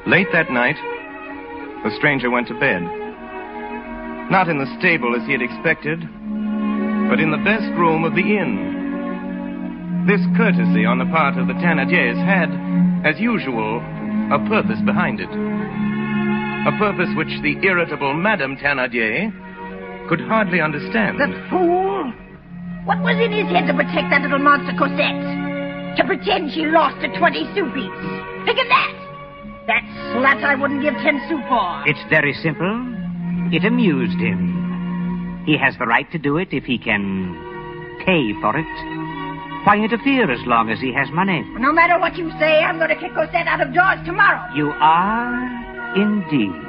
Late that night, the stranger went to bed. Not in the stable as he had expected, but in the best room of the inn. This courtesy on the part of the Thénardiers had, as usual, a purpose behind it. A purpose which the irritable Madame Thénardier could hardly understand. The fool! What was in his head to protect that little monster Cosette? To pretend she lost her 20 sous piece? Think of that! That slut I wouldn't give 10 sous for. It's very simple. It amused him. He has the right to do it if he can pay for it. Why interfere as long as he has money? No matter what you say, I'm going to kick Cosette out of doors tomorrow. You are, indeed.